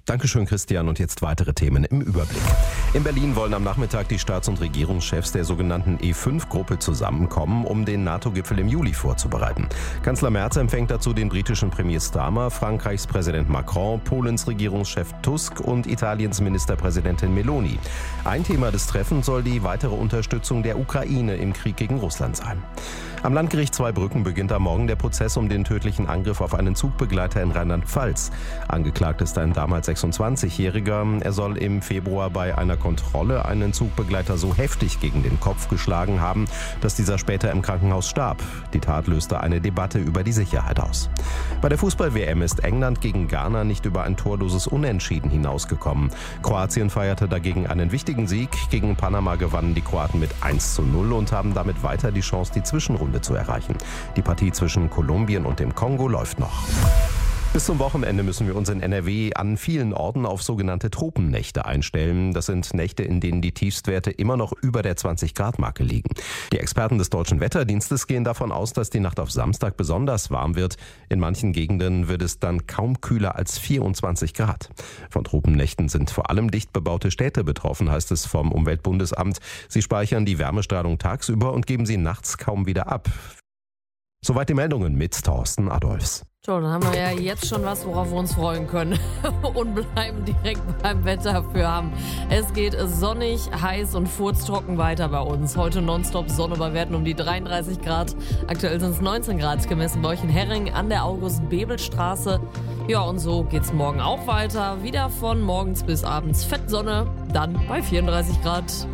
Dankeschön, Christian. Und jetzt weitere Themen im Überblick. In Berlin wollen am Nachmittag die Staats- und Regierungschefs der sogenannten E5-Gruppe zusammenkommen, um den NATO-Gipfel im Juli vorzubereiten. Kanzler Merz empfängt dazu den britischen Premier Starmer, Frankreichs Präsident Macron, Polens Regierungschef Tusk und Italiens Ministerpräsidentin Meloni. Ein Thema des Treffens soll die weitere Unterstützung der Ukraine im Krieg gegen Russland sein. Am Landgericht Zweibrücken beginnt am Morgen der Prozess um den tödlichen Angriff auf einen Zugbegleiter in Rheinland-Pfalz. Angeklagt ist ein damals 26-Jähriger. Er soll im Februar bei einer Kontrolle einen Zugbegleiter so heftig gegen den Kopf geschlagen haben, dass dieser später im Krankenhaus starb. Die Tat löste eine Debatte über die Sicherheit aus. Bei der Fußball-WM ist England gegen Ghana nicht über ein torloses Unentschieden hinausgekommen. Kroatien feierte dagegen einen wichtigen Sieg. Gegen Panama gewannen die Kroaten mit 1:0 und haben damit weiter die Chance, die Zwischenrunde zu erreichen. Die Partie zwischen Kolumbien und dem Kongo läuft noch. Bis zum Wochenende müssen wir uns in NRW an vielen Orten auf sogenannte Tropennächte einstellen. Das sind Nächte, in denen die Tiefstwerte immer noch über der 20-Grad-Marke liegen. Die Experten des Deutschen Wetterdienstes gehen davon aus, dass die Nacht auf Samstag besonders warm wird. In manchen Gegenden wird es dann kaum kühler als 24 Grad. Von Tropennächten sind vor allem dicht bebaute Städte betroffen, heißt es vom Umweltbundesamt. Sie speichern die Wärmestrahlung tagsüber und geben sie nachts kaum wieder ab. Soweit die Meldungen mit Thorsten Adolfs. So, dann haben wir ja jetzt schon was, worauf wir uns freuen können und bleiben direkt beim Wetter für Hamm. Es geht sonnig, heiß und furztrocken weiter bei uns. Heute nonstop Sonne bei Werten um die 33 Grad. Aktuell sind es 19 Grad gemessen bei euch in Herring an der August-Bebel-Straße. Ja, und so geht's morgen auch weiter. Wieder von morgens bis abends Fettsonne, dann bei 34 Grad.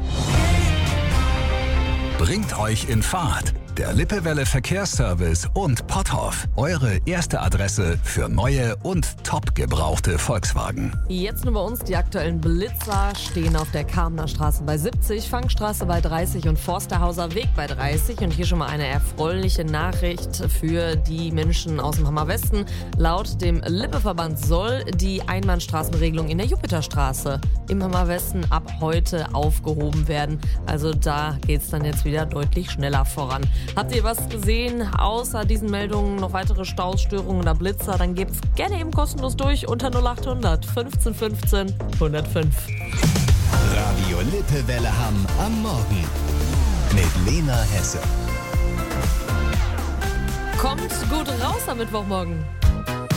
Bringt euch in Fahrt. Der Lippewelle Verkehrsservice und Potthoff. Eure erste Adresse für neue und top gebrauchte Volkswagen. Jetzt nur bei uns die aktuellen Blitzer stehen auf der Kamener Straße bei 70, Fangstraße bei 30 und Forsterhauser Weg bei 30. Und hier schon mal eine erfreuliche Nachricht für die Menschen aus dem Hammerwesten. Laut dem Lippeverband soll die Einbahnstraßenregelung in der Jupiterstraße im Hammerwesten ab heute aufgehoben werden. Also da geht's dann jetzt wieder deutlich schneller voran. Habt ihr was gesehen, außer diesen Meldungen, noch weitere Staus, Störungen oder Blitzer, dann gebt's gerne eben kostenlos durch unter 0800 15 15 105. Radio Lippewelle Hamm am Morgen mit Lena Hesse. Kommt gut raus am Mittwochmorgen.